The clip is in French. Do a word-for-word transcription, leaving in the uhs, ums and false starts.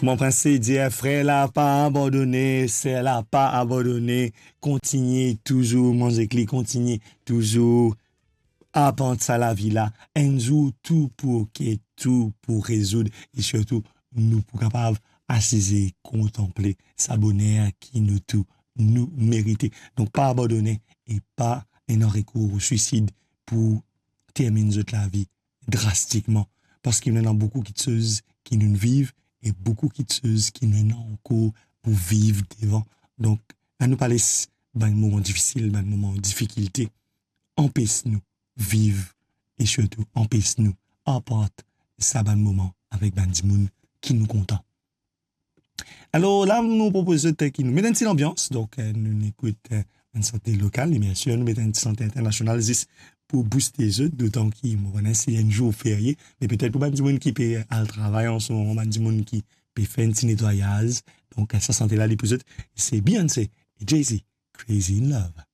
Comment penser dire frère là pas abandonné, c'est là pas abandonné, continuez toujours manger clé, continuez toujours apprendre ça la vie là, un jour tout pour que tout pour résoudre et surtout nous pour capable assiser, contempler, s'abonner qui nous tout nous mériter. Donc pas abandonner et pas un recours au suicide pour terminer notre la vie drastiquement parce qu'il y en a beaucoup qui choses qui nous vivent et beaucoup qui choses qui nous ont encore pour vivre devant. Donc à nous parler d'un moment difficile, d'un moment de difficulté, empêche-nous vivre et surtout empêche-nous apporte ça ban moment avec ban moun qui nous content. Alors là nous proposons qui nous met une petite ambiance donc euh, nous écoute euh, une santé locale et bien sûr nous mettons une santé internationale juste pour booster les autres d'autant qu'ils me connaissent c'est un jour férié mais peut-être pour ban moun qui peut aller travailler en ce moment ban moun qui peut faire un petit nettoyage donc ça santé là les plus autres c'est Beyoncé et Jay-Z Crazy in Love.